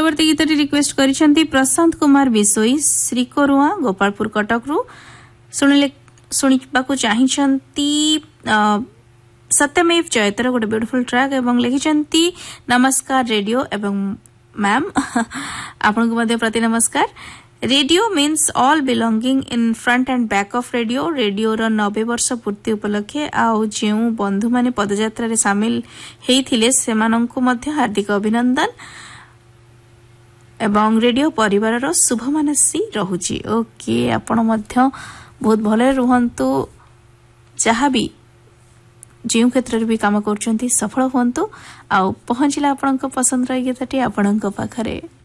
परवर्ती गीत रिक्वेस्ट करिसेंती प्रशांत कुमार बिसोई श्रीकोरुआ गोपालपुर कटक रु शुणिबाकू चाहिंती सत्यमेव जयतर गोटे ब्यूटीफुल ट्रैक एवं लिखिचंती नमस्कार रेडियो एवं मैम आपन को प्रति नमस्कार। Radio means all belonging in front end back of radio radio रो 90 वर्ष पूर्ति उपलक्षे आउ जेउ बंधु माने पदयात्रा रे शामिल हेइथिले सेमानंकु मध्ये हार्दिक अभिनंदन एवं रेडियो परिवार रो शुभ मानसी रहुची। ओके आपण मध्ये बहुत भले रुहंतु जहाँ भी जो क्षेत्र भी काम कर सफल हूँ आ पहुँचला आपण पसंद गीतटी आपण पाखरे।